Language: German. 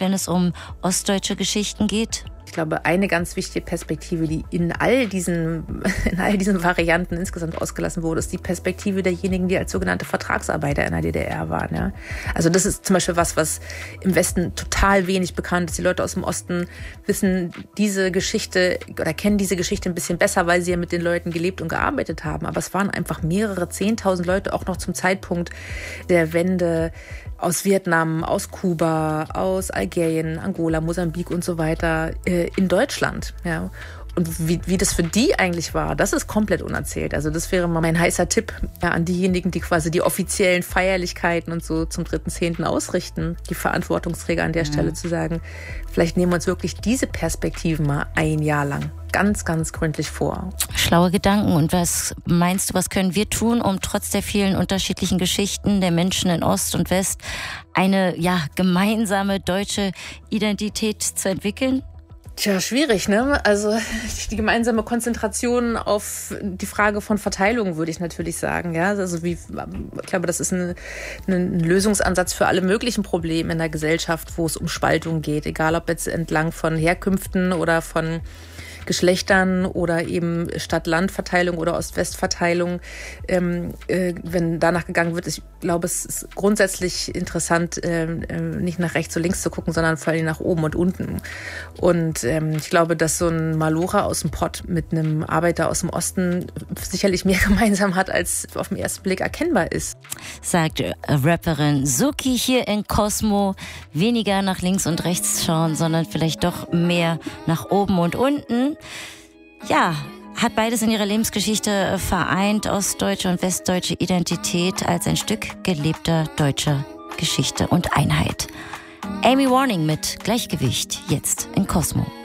wenn es um ostdeutsche Geschichten geht? Ich glaube, eine ganz wichtige Perspektive, die in all diesen Varianten insgesamt ausgelassen wurde, ist die Perspektive derjenigen, die als sogenannte Vertragsarbeiter in der DDR waren. Ja? Also das ist zum Beispiel was im Westen total wenig bekannt ist. Die Leute aus dem Osten wissen diese Geschichte oder kennen diese Geschichte ein bisschen besser, weil sie ja mit den Leuten gelebt und gearbeitet haben. Aber es waren einfach mehrere 10.000 Leute, auch noch zum Zeitpunkt der Wende, aus Vietnam, aus Kuba, aus Algerien, Angola, Mosambik und so weiter in Deutschland. Ja. Und wie das für die eigentlich war, das ist komplett unerzählt. Also das wäre mal mein heißer Tipp an diejenigen, die quasi die offiziellen Feierlichkeiten und so zum 3.10. ausrichten, die Verantwortungsträger an der Stelle zu sagen, vielleicht nehmen wir uns wirklich diese Perspektiven mal ein Jahr lang ganz, ganz gründlich vor. Schlaue Gedanken. Und was meinst du, was können wir tun, um trotz der vielen unterschiedlichen Geschichten der Menschen in Ost und West eine gemeinsame deutsche Identität zu entwickeln? Tja, schwierig, ne? Also die gemeinsame Konzentration auf die Frage von Verteilung, würde ich natürlich sagen. Ja, also ich glaube, das ist ein Lösungsansatz für alle möglichen Probleme in der Gesellschaft, wo es um Spaltung geht, egal ob jetzt entlang von Herkünften oder von Geschlechtern oder eben Stadt-Land-Verteilung oder Ost-West-Verteilung, wenn danach gegangen wird. Ich glaube, es ist grundsätzlich interessant, nicht nach rechts und links zu gucken, sondern vor allem nach oben und unten. Und ich glaube, dass so ein Malocha aus dem Pott mit einem Arbeiter aus dem Osten sicherlich mehr gemeinsam hat, als auf den ersten Blick erkennbar ist. Sagt Rapperin Suki hier in Cosmo. Weniger nach links und rechts schauen, sondern vielleicht doch mehr nach oben und unten. Ja, hat beides in ihrer Lebensgeschichte vereint, ostdeutsche und westdeutsche Identität als ein Stück gelebter deutscher Geschichte und Einheit. Amy Warning mit Gleichgewicht, jetzt in Cosmo.